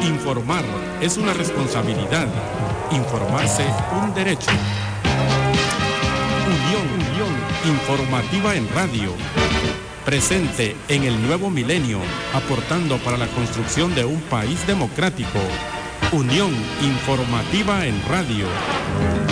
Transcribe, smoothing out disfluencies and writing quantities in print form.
Informar es una responsabilidad. Informarse un derecho. Unión Informativa en Radio. Presente en el nuevo milenio, aportando para la construcción de un país democrático. Unión Informativa en Radio.